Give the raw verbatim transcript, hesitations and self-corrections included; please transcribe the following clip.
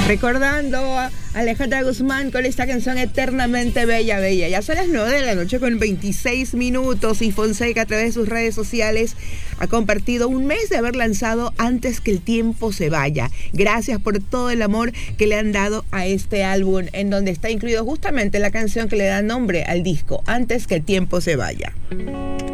Recordando a Alejandra Guzmán con esta canción Eternamente Bella, Bella. Ya son las nueve de la noche con veintiséis minutos y Fonseca a través de sus redes sociales ha compartido un mes de haber lanzado Antes que el tiempo se vaya. Gracias por todo el amor que le han dado a este álbum, en donde está incluido justamente la canción que le da nombre al disco, Antes que el tiempo se vaya.